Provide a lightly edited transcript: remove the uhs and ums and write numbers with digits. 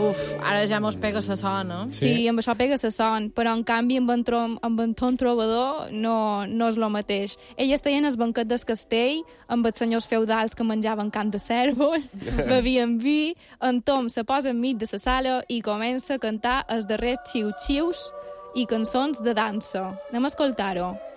Ara ja mos pega la son, eh? Sí, amb això pega la son, però en canvi amb en ton trobador no és el mateix. Ell estaia en el banquet del castell amb els senyors feudals que menjaven cant de cèrvol, bevien vi, en Tom se posa enmig de la sala i comença a cantar els darrers xiu-xius i cançons de dansa. Anem a escoltar-ho.